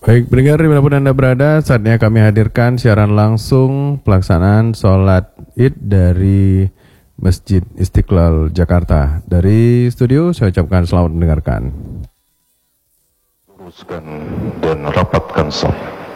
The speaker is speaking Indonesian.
Baik, pendengar dimanapun Anda berada, saatnya kami hadirkan siaran langsung pelaksanaan sholat Id dari Masjid Istiqlal Jakarta. Dari studio saya ucapkan selamat mendengarkan. Luruskan dan rapatkan shaf.